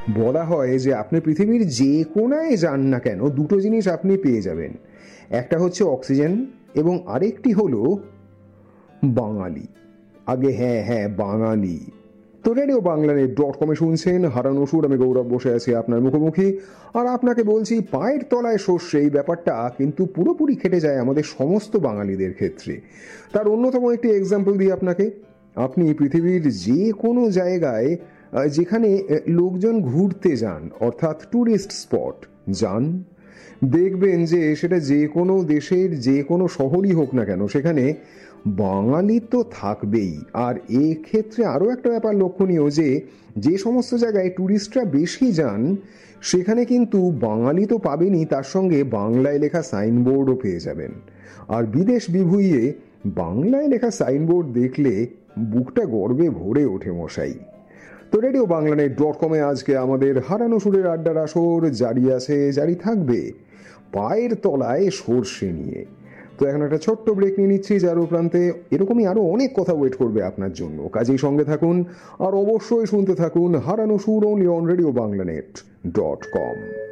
বলা হয় যে আপনি পৃথিবীর যে কোনায় যান না কেন দুটো জিনিস আপনি পেয়ে যাবেন। একটা হচ্ছে অক্সিজেন এবং আরেকটি হলো বাঙালি। আগে হ্যাঁ হ্যাঁ, বাঙালি। তো রেডিও বাংলানেট.কমে শুনছেন হারানো সুর। আমি গৌরব বসে আছি আপনার মুখোমুখি, আর আপনাকে বলছি পায়ের তলায় সর্ষে, এই ব্যাপারটা কিন্তু পুরোপুরি খেটে যায় আমাদের সমস্ত বাঙালিদের ক্ষেত্রে। তার অন্যতম একটি এক্সাম্পল দিই আপনাকে। আপনি পৃথিবীর যে কোনো জায়গায় যেখানে লোকজন ঘুরতে যান, অর্থাৎ ট্যুরিস্ট স্পট যান, দেখবেন যে সেটা যে কোনো দেশের যে কোনো শহরই হোক না কেন, সেখানে বাঙালি তো থাকবেই। আর এক্ষেত্রে আরও একটা ব্যাপার লক্ষণীয় যে যে সমস্ত জায়গায় ট্যুরিস্টরা বেশি যান সেখানে কিন্তু বাঙালি তো পাবেনই, তার সঙ্গে বাংলায় লেখা সাইনবোর্ডও পেয়ে যাবেন। আর বিদেশ বিভুঁইয়ে বাংলায় লেখা সাইনবোর্ড দেখলে বুকটা গর্বে ভরে ওঠে মশাই। তো রেডিও বাংলানেট.কমে আজকে আমাদের হারানো সুরের আড্ডার আসর জারি আছে, জারি থাকবে পায়ের তলায় সর্ষে নিয়ে। তো এখন একটা ছোট্ট ব্রেক নিয়ে নিচ্ছি, যার প্রান্তে এরকমই আরো অনেক কথা ওয়েট করবে আপনার জন্য। কাজেই সঙ্গে থাকুন আর অবশ্যই শুনতে থাকুন হারানো সুর, অনলি অন রেডিও বাংলানেট.কম।